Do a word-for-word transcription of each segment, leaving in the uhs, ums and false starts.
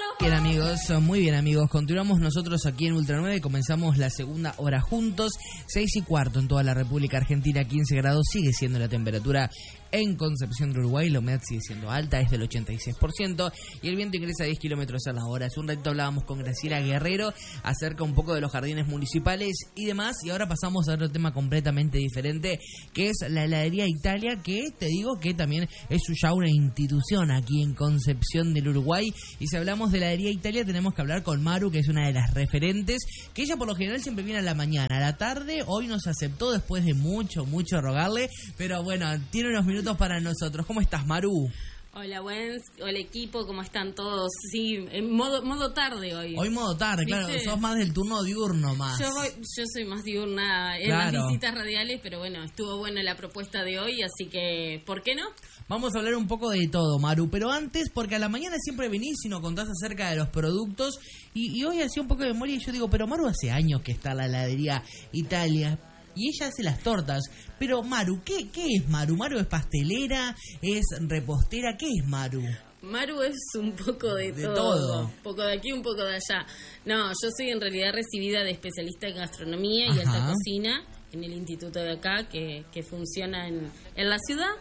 Bien amigos, muy bien amigos, continuamos nosotros aquí en Ultra nueve, comenzamos la segunda hora juntos, seis y cuarto en toda la República Argentina, quince grados, sigue siendo la temperatura en Concepción de Uruguay, la humedad sigue siendo alta, es del ochenta y seis por ciento y el viento ingresa a diez kilómetros a la hora. Hace un ratito hablábamos con Graciela Guerrero acerca un poco de los jardines municipales y demás, y ahora pasamos a otro tema completamente diferente, que es la heladería Italia, que te digo que también es ya una institución aquí en Concepción del Uruguay. Y si hablamos de la heladería Italia tenemos que hablar con Maru, que es una de las referentes, que ella por lo general siempre viene a la mañana, a la tarde hoy nos aceptó después de mucho, mucho rogarle, pero bueno, tiene unos minutos para nosotros. ¿Cómo estás, Maru? Hola, Wens, hola equipo, ¿cómo están todos? Sí, en modo modo tarde hoy. Hoy modo tarde, ¿viste? Claro, sos más del turno diurno más. Yo voy, yo soy más diurna en claro. las visitas radiales, pero bueno, estuvo buena la propuesta de hoy, así que, ¿por qué no? Vamos a hablar un poco de todo, Maru, pero antes, porque a la mañana siempre venís y nos contás acerca de los productos, y, y hoy hacía un poco de memoria y yo digo, pero Maru hace años que está la heladería Italia, y ella hace las tortas. Pero Maru, ¿qué, qué es Maru? ¿Maru es pastelera? ¿Es repostera? ¿Qué es Maru? Maru es un poco de, de todo. todo. Un poco de aquí, un poco de allá. No, yo soy en realidad recibida de especialista en gastronomía y Ajá. alta cocina en el instituto de acá, que, que funciona en, en la ciudad.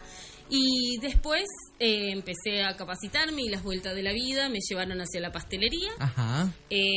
Y después eh, empecé a capacitarme y las vueltas de la vida me llevaron hacia la pastelería. Ajá.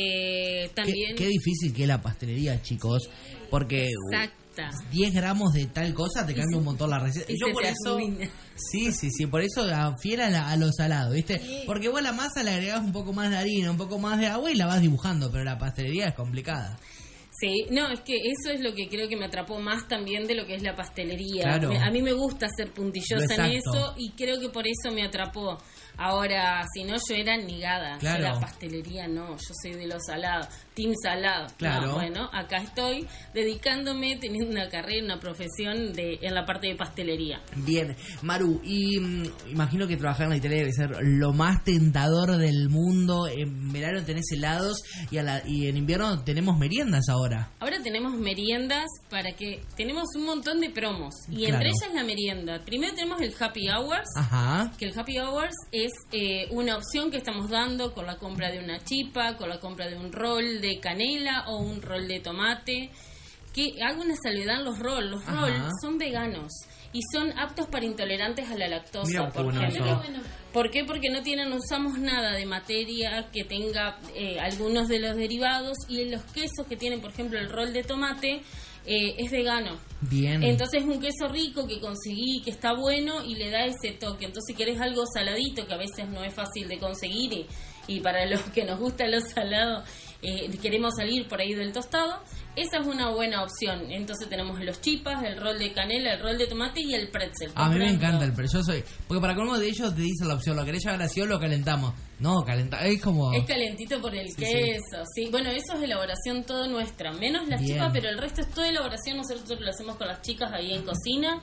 Eh, también... Qué, qué difícil que es la pastelería, chicos, porque... Exacto. diez gramos de tal cosa te cambia un montón la receta. Y yo por eso arruina. sí, sí, sí, por eso fiel a, la, a lo salado, ¿viste? Sí. Porque vos a la masa le agregás un poco más de harina, un poco más de agua y la vas dibujando, pero la pastelería es complicada. Sí, no, es que eso es lo que creo que me atrapó más también de lo que es la pastelería. Claro. Me, a mí me gusta ser puntillosa Exacto. en eso y creo que por eso me atrapó. Ahora, si no, yo era negada. Claro. Yo la pastelería no, yo soy de los salados, team salado. Claro. No, bueno, acá estoy dedicándome, teniendo una carrera, una profesión de en la parte de pastelería. Bien, Maru, y mmm, imagino que trabajar en la Italia debe ser lo más tentador del mundo. En verano tenés helados y, a la, y en invierno tenemos meriendas ahora. Ahora tenemos meriendas para que... Tenemos un montón de promos y claro. entre ellas la merienda. Primero tenemos el Happy Hours. Ajá. Que el Happy Hours es eh, una opción que estamos dando con la compra de una chipa, con la compra de un rol de canela o un rol de tomate. Que hago una salvedad en los rolls. Los rolls son veganos y son aptos para intolerantes a la lactosa. Mira, ¿Por bueno qué? eso. ¿Por qué? Porque no tienen, no usamos nada de materia que tenga eh, algunos de los derivados, y los quesos que tienen, por ejemplo, el rol de tomate eh, es vegano. Bien. Entonces es un queso rico que conseguí, que está bueno y le da ese toque. Entonces si querés algo saladito, que a veces no es fácil de conseguir, y, y para los que nos gusta lo salado, eh, queremos salir por ahí del tostado, esa es una buena opción. Entonces tenemos los chipas, el rol de canela, el rol de tomate y el pretzel. A mí me encanta el pretzel. Yo soy, porque para colmo de ellos te dicen la opción, lo querés llevar así o lo calentamos. No, calenta, es como... Es calentito por el sí, queso, sí. sí. Bueno, eso es elaboración todo nuestra, menos las chipas, pero el resto es toda elaboración. Nosotros lo hacemos con las chicas ahí en cocina.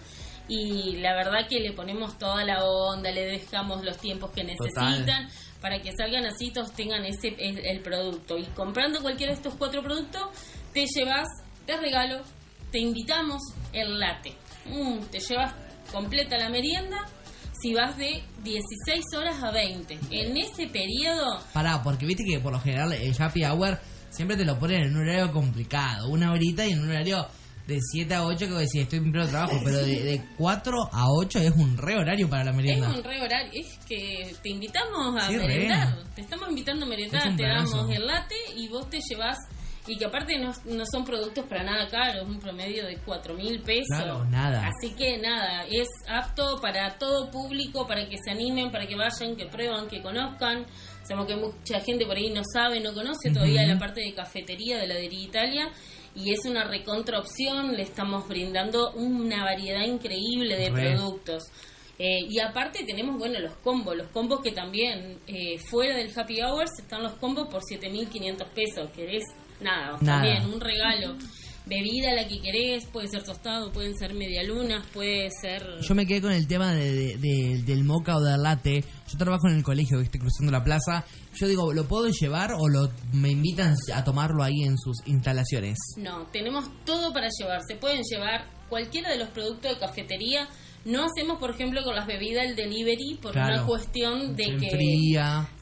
Y la verdad que le ponemos toda la onda, le dejamos los tiempos que necesitan. Total. Para que salgan así, todos tengan ese el, el producto. Y comprando cualquiera de estos cuatro productos, te llevas de regalo, te invitamos el latte. Mm, te llevas completa la merienda si vas de dieciséis horas a veinte. En ese periodo... Pará, porque viste que por lo general el happy hour siempre te lo ponen en un horario complicado. Una horita y en un horario de siete a ocho, que voy a decir, estoy en pleno trabajo, pero de, de cuatro a ocho es un re horario para la merienda. Es un re horario, es que te invitamos a sí, merendar, re. te estamos invitando a merendar, te damos el latte y vos te llevas, y que aparte no, no son productos para nada caros, un promedio de cuatro mil pesos. Claro, nada. Así que nada, es apto para todo público, para que se animen, para que vayan, que prueban, que conozcan. Sabemos que mucha gente por ahí no sabe, no conoce uh-huh. todavía la parte de cafetería de la heladería Italia. Y es una recontra opción, le estamos brindando una variedad increíble de Re. productos. Eh, y aparte tenemos, bueno, los combos, los combos que también, eh, fuera del Happy Hours, están los combos por siete mil quinientos pesos, que es nada, nada, también un regalo. Bebida la que querés, puede ser tostado, pueden ser medialunas, puede ser... Yo me quedé con el tema de, de, de, del moca o del latte. Yo trabajo en el colegio, ¿viste? Cruzando la plaza. Yo digo, ¿lo puedo llevar o lo me invitan a tomarlo ahí en sus instalaciones? No, tenemos todo para llevar. Se pueden llevar cualquiera de los productos de cafetería. No hacemos, por ejemplo, con las bebidas el delivery por claro, una cuestión de que... Fría.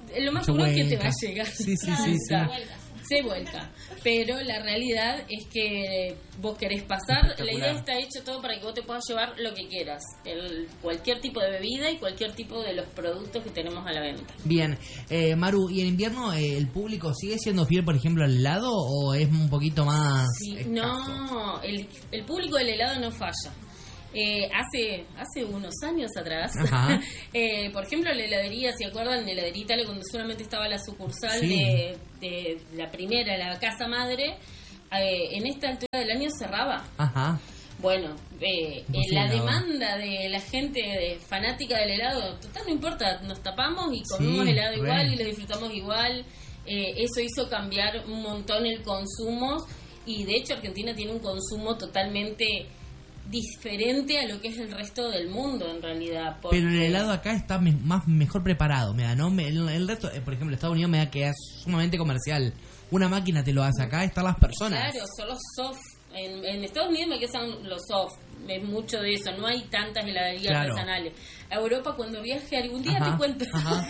lo más Se seguro es que te vuelca. va a llegar. Sí, sí, Claro, sí, o sí. sea, se vuelca. Pero la realidad es que vos querés pasar, la Espectacular. idea está hecha todo para que vos te puedas llevar lo que quieras, el, cualquier tipo de bebida y cualquier tipo de los productos que tenemos a la venta. Bien, eh, Maru, ¿y en invierno eh, el público sigue siendo fiel, por ejemplo, al helado o es un poquito más Sí, escaso? no, el, el público del helado no falla. Eh, hace hace unos años atrás, Ajá. eh, por ejemplo, la heladería, ¿se acuerdan? En heladería Italia, cuando solamente estaba la sucursal Sí. de, de la primera, la casa madre, eh, en esta altura del año cerraba. Ajá. Bueno, eh, Imposible la ahora. demanda de la gente de, fanática del helado, total no importa, nos tapamos y comemos Sí, helado re. igual y lo disfrutamos igual. Eh, eso hizo cambiar un montón el consumo y de hecho Argentina tiene un consumo totalmente diferente a lo que es el resto del mundo en realidad. porque- Pero el helado acá está me- más mejor preparado, me da, ¿no? Me- El, el resto, eh, por ejemplo, Estados Unidos me da que es sumamente comercial. Una máquina te lo hace, acá están las personas. Claro, son los soft. En, en Estados Unidos me quedan los soft. Es mucho de eso. No hay tantas heladerías Claro. artesanales. A Europa, cuando viaje algún día, Ajá, te cuento. ajá.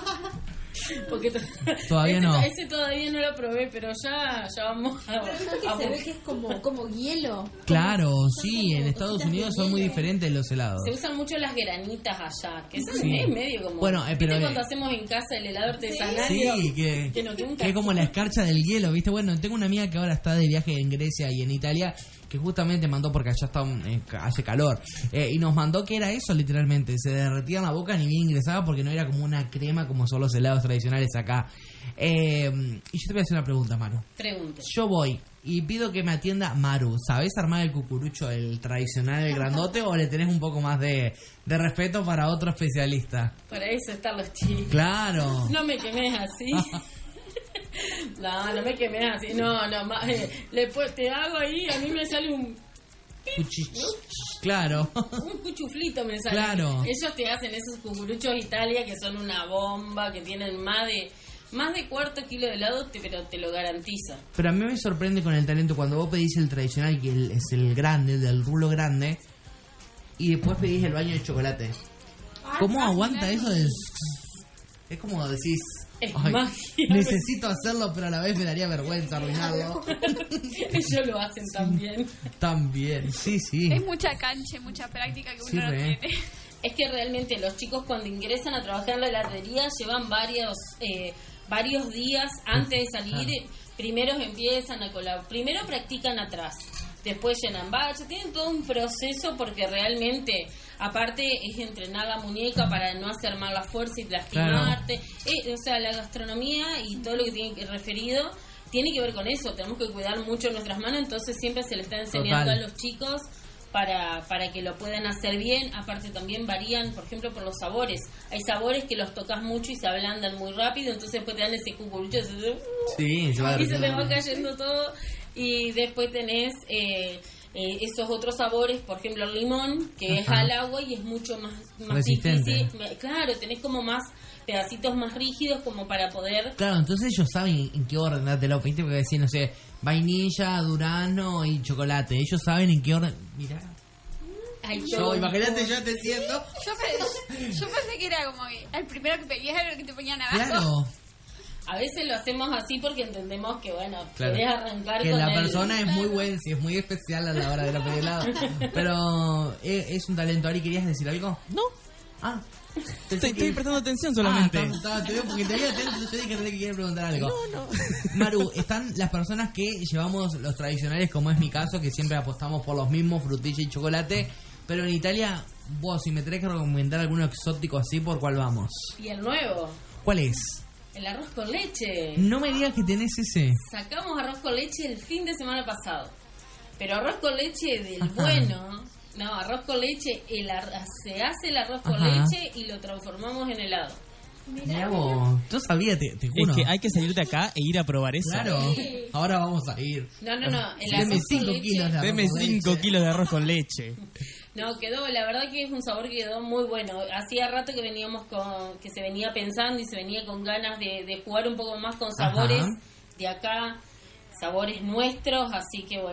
Porque to- Todavía ese, no. Ese todavía no lo probé, pero ya, ya vamos a. Pero no que a- se ve que es como, como hielo. Claro, Como- sí, son como en Estados cositas de Unidos son muy hielo. diferentes los helados. Se usan mucho las granitas allá, que eso Sí. es medio como. Bueno, eh, pero, ¿viste eh, cuando hacemos en casa el helado artesanal? Sí, Digo, que, que no, que un que es como la escarcha del hielo, ¿viste? Bueno, tengo una amiga que ahora está de viaje en Grecia y en Italia, que justamente mandó, porque allá está un- eh, hace calor, eh, y nos mandó que era eso literalmente, se derretía en la boca ni bien ingresaba porque no era como una crema como son los helados tradicionales acá. Eh, y yo te voy a hacer una pregunta, Maru. Pregunte. Yo voy y pido que me atienda Maru. ¿Sabés armar el cucurucho, el tradicional, el grandote, o le tenés un poco más de, de respeto para otro especialista? Para eso están los chicos. Claro. No me quemes así. No, no me quemes así. No, no, ma- eh, le pu- te hago ahí, a mí me sale un, Cuchi- Claro. un cuchuflito, me sale. Claro. Ellos te hacen esos cucuruchos Italia que son una bomba, que tienen más de más de cuarto kilo de helado, te- pero te lo garantiza. Pero a mí me sorprende con el talento cuando vos pedís el tradicional, que el- es el grande, del rulo grande, y después pedís el baño de chocolate. ¿Cómo aguanta eso? de- Es como decís... Es "Ay, magia". necesito hacerlo, pero a la vez me daría vergüenza arruinarlo. Ellos lo hacen también. También, sí, sí. Es mucha cancha y mucha práctica que uno Sí, no re. tiene. Es que realmente los chicos cuando ingresan a trabajar en la heladería llevan varios eh, varios días antes de salir. Claro. Primero empiezan a colaborar, primero practican atrás, después llenan baches, tienen todo un proceso porque realmente, aparte es entrenar la muñeca para no hacer mal la fuerza y lastimarte. Eh, o sea, la gastronomía y todo lo que tiene que referido tiene que ver con eso. Tenemos que cuidar mucho nuestras manos, entonces siempre se le está enseñando Total. a los chicos para, para que lo puedan hacer bien. Aparte también varían, por ejemplo, por los sabores. Hay sabores que los tocas mucho y se ablandan muy rápido, entonces después te dan ese cucurucho Sí, se va a y se te va derretir. cayendo todo. Y después tenés eh, eh, esos otros sabores, por ejemplo el limón, que es Ajá. al agua y es mucho más, más Resistente. difícil. Me- Claro, tenés como más pedacitos más rígidos como para poder... Claro, entonces ellos saben en qué orden dártelo. ¿Viste? Porque decís, no sé, vainilla, durazno y chocolate. Ellos saben en qué orden. Mirá. Ay, Yo, todo- imagínate, yo te siento. Yo, pe- yo pensé que era como que el primero que pedías era el que te ponían abajo. Claro. A veces lo hacemos así porque entendemos que, bueno, Claro. querés arrancar Que con la el- persona es muy buena, sí, es muy especial a la hora de la pedir helado. Pero eh, es un talento. Ari, ¿querías decir algo? No, Ah, pensé estoy, que- estoy prestando atención solamente. Ah, estaba- estaba- te veo porque te vi atento, yo dije que quiere preguntar algo. No, no. Maru, están las personas que llevamos los tradicionales, como es mi caso, que siempre apostamos por los mismos, frutilla y chocolate. Pero en Italia, vos, si me tenés que recomendar alguno exótico así, ¿por cuál vamos? Y el nuevo, ¿Cuál es? el arroz con leche. No me digas que tenés ese. Sacamos arroz con leche el fin de semana pasado. Pero arroz con leche del Ajá. bueno. No, arroz con leche, el ar- se hace el arroz con Ajá. leche y lo transformamos en helado. Mirá vos, yo sabía, te, te juro. Es que hay que salir de acá e ir a probar eso. Claro, ahora vamos a ir. No, no, no. El Deme arroz con cinco leche- kilos de arroz Deme con cinco leche. kilos de arroz con leche. No, quedó, la verdad que es un sabor que quedó muy bueno. Hacía rato que veníamos con, que se venía pensando y se venía con ganas de, de jugar un poco más con sabores Ajá. de acá, sabores nuestros, así que bueno,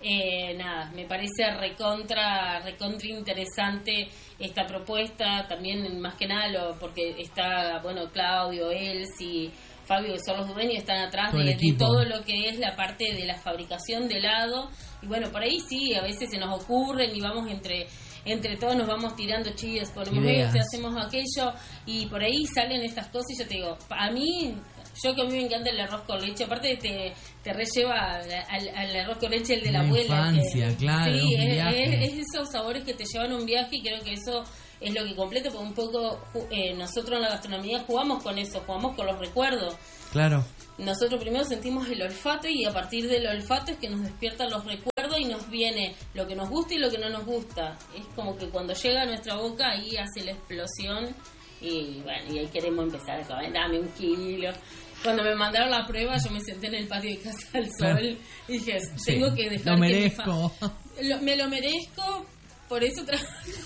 Eh, nada, me parece recontra recontra interesante esta propuesta, también más que nada lo, porque está, bueno, Claudio, Elsie, Fabio, que son los dueños, están atrás todo de, de todo lo que es la parte de la fabricación de helado, y bueno, por ahí sí, a veces se nos ocurren y vamos entre entre todos nos vamos tirando chillas, ponemos Ideas. esto, hacemos aquello, y por ahí salen estas cosas, y yo te digo, a mí... Yo que a mí me encanta el arroz con leche, aparte te, te relleva al, al arroz con leche el de la, La abuela. infancia, que, claro, sí, un es, viaje. es, es esos sabores que te llevan a un viaje, y creo que eso es lo que completa, porque un poco eh, nosotros en la gastronomía jugamos con eso, jugamos con los recuerdos. Claro. Nosotros primero sentimos el olfato, y a partir del olfato es que nos despiertan los recuerdos y nos viene lo que nos gusta y lo que no nos gusta. Es como que cuando llega a nuestra boca ahí hace la explosión, y bueno, y ahí queremos empezar a comer, dame un kilo. Cuando me mandaron la prueba, yo me senté en el patio de casa al sol, Claro. y dije, Sí, tengo que dejar lo que merezco. mi fa- lo- me lo merezco, por eso tra-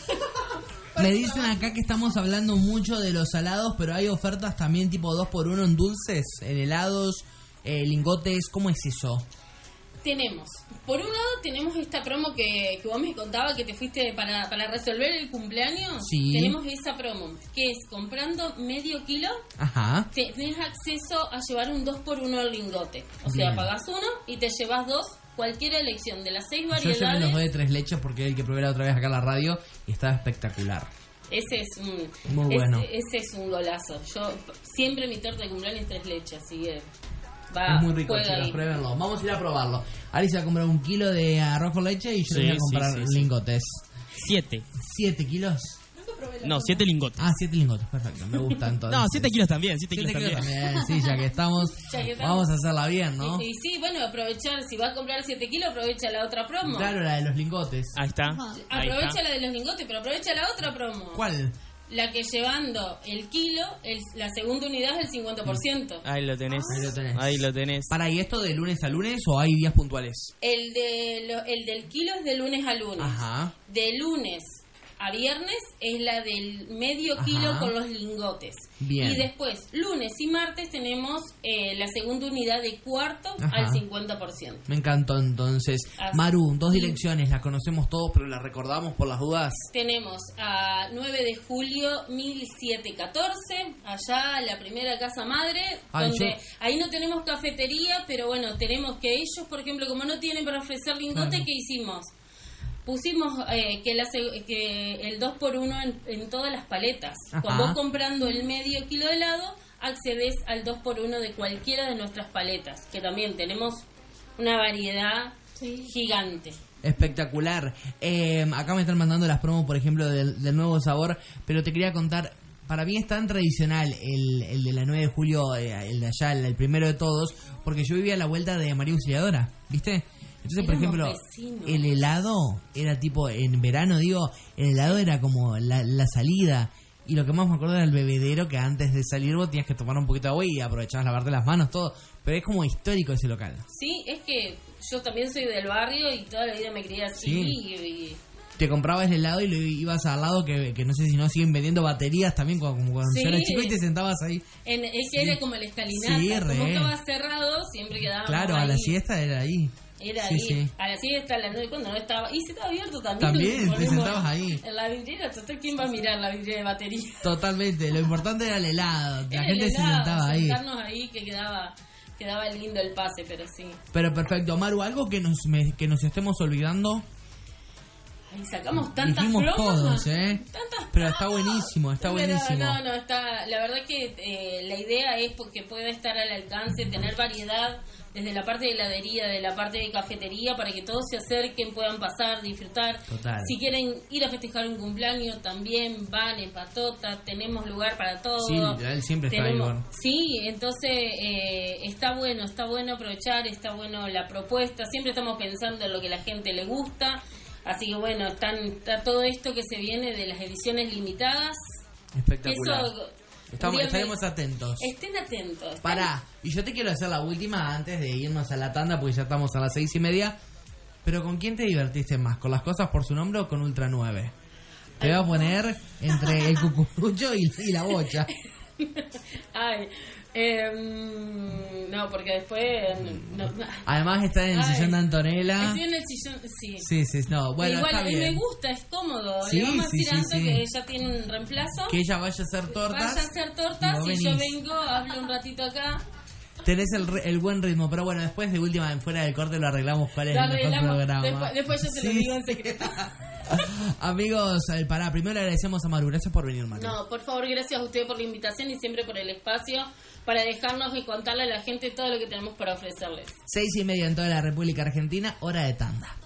Me dicen acá que estamos hablando mucho de los salados, pero hay ofertas también tipo dos por uno en dulces, en helados, eh, lingotes. ¿Cómo es eso? Tenemos, por un lado tenemos esta promo que, que vos me contabas que te fuiste para, para resolver el cumpleaños. Sí. Tenemos esa promo, que es comprando medio kilo, Ajá. tenés acceso a llevar un dos por uno al lingote. O sea, Bien. pagás uno y te llevas dos, cualquier elección de las seis Yo variedades. llevé los dos de tres leches porque es el que probé la otra vez acá en la radio y estaba espectacular. Ese es un Muy ese- bueno. ese es un golazo. Yo siempre mi torta de cumpleaños es tres leches, así que va, Es muy rico, juega chicos, ahí. pruébenlo. Vamos a ir a probarlo. Ari se va a comprar un kilo de arroz con leche y yo Sí, voy a sí, comprar sí, sí. lingotes. Siete. ¿Siete kilos? No, siete lingotes. Ah, siete lingotes, perfecto. Me gusta entonces. No, siete kilos también, siete, Siete kilos, kilos también. también. Sí, ya que estamos, Ya que estamos. vamos a hacerla bien, ¿no? Y, y sí, bueno, aprovechar, si vas a comprar siete kilos, aprovecha la otra promo. Claro, la de los lingotes. Ahí está. Ahí Aprovecha está. la de los lingotes, pero aprovecha la otra promo. ¿Cuál? La que llevando el kilo, el, la segunda unidad es el cincuenta por ciento. Ahí lo tenés. Ahí lo tenés. Ahí lo tenés. Para, ¿y esto de lunes a lunes o hay días puntuales? El, de lo- el del kilo es de lunes a lunes. Ajá. De lunes a viernes es la del medio Ajá. kilo con los lingotes. Bien. Y después, lunes y martes tenemos eh, la segunda unidad de cuarto Ajá. al cincuenta por ciento. Me encantó entonces. Así. Maru, dos direcciones, las conocemos todos, pero las recordamos por las dudas. Tenemos a nueve de julio mil setecientos catorce, allá la primera casa madre, Ay, donde yo- ahí no tenemos cafetería, pero bueno, tenemos que ellos, por ejemplo, como no tienen para ofrecer lingote, Claro. ¿qué hicimos? Pusimos eh, que, la, se- que el dos por uno en, en todas las paletas. Ajá. Con vos comprando el medio kilo de helado, accedes al dos por uno de cualquiera de nuestras paletas, que también tenemos una variedad gigante. Espectacular. Eh, acá me están mandando las promos, por ejemplo, del, del nuevo sabor, pero te quería contar, para mí es tan tradicional el, el de la nueve de julio, eh, el de allá, el, el primero de todos, porque yo vivía a la vuelta de María Auxiliadora, ¿viste? Entonces, por Éramos ejemplo, vecinos. el helado era tipo, en verano, digo, el helado era como la, la salida. Y lo que más me acuerdo era el bebedero, que antes de salir vos tenías que tomar un poquito de agua y aprovechabas lavarte las manos, todo. Pero es como histórico ese local. Sí, es que yo también soy del barrio y toda la vida me crié así. Sí. Y, y- Te comprabas el helado y lo ibas al lado, que, que no sé si no siguen vendiendo baterías también, como, como cuando Sí. yo era chico y te sentabas ahí. en, es que Sí. era como la escalinata. Sí, como re. estaba cerrado, siempre quedábamos Claro, ahí. a la siesta era ahí. Era Sí, ahí. sí. A la siesta, a la noche, cuando no estaba. Y si estaba abierto también. También, te ponemos sentabas ahí. En la vidriera, total, ¿quién va a mirar la vidriera de batería? Totalmente, lo importante era el helado, la Era gente el se helado, sentaba ahí. sentarnos ahí que quedaba, quedaba lindo el pase, pero sí. Pero perfecto, Maru, algo que nos, me- que nos estemos olvidando. Ahí sacamos tantas Dijimos promos. todos, ¿eh? Tantas Pero está promos. buenísimo, está Pero buenísimo. No, no, está. La verdad que eh, la idea es porque pueda estar al alcance, tener variedad desde la parte de heladería, de la parte de cafetería, para que todos se acerquen, puedan pasar, disfrutar. Total. Si quieren ir a festejar un cumpleaños, también van en patota, tenemos lugar para todo. Sí, literal, siempre está Tenemos- algo. Sí, entonces eh, está bueno, está bueno aprovechar, está bueno la propuesta, siempre estamos pensando en lo que a la gente le gusta, así que bueno, están, está todo esto que se viene de las ediciones limitadas. Espectacular. Eso, Estamos, un día estaremos me- atentos. Estén atentos. Pará, y yo te quiero hacer la última antes de irnos a la tanda, porque ya estamos a las seis y media. Pero ¿con quién te divertiste más? ¿Con las cosas por su nombre o con Ultra nueve? Te voy a poner entre el cucurucho y, y la bocha. Ay, em, no, porque después... No, no. Además está en el Ay, sillón de Antonella. Estoy en el sillón, sí. Sí, sí, no, bueno, Igual, está y bien. me gusta, es cómodo. Sí, Le vamos a sí, decir sí, a Anto sí. que ella tiene un reemplazo. Que ella vaya a hacer tortas. Vaya a hacer tortas vos y, yo venís. vengo, hablo un ratito acá. Tenés el, re- el buen ritmo, pero bueno, después de última, en fuera del corte lo arreglamos cuál es Lo el mejor arreglamos. programa. Después, después yo te lo Sí, digo en sí. secreto. Amigos, eh, pará, primero le agradecemos a Maru, gracias por venir, Maru. No, por favor, gracias a ustedes por la invitación y siempre por el espacio para dejarnos y contarle a la gente todo lo que tenemos para ofrecerles. Seis y media en toda la República Argentina, hora de tanda.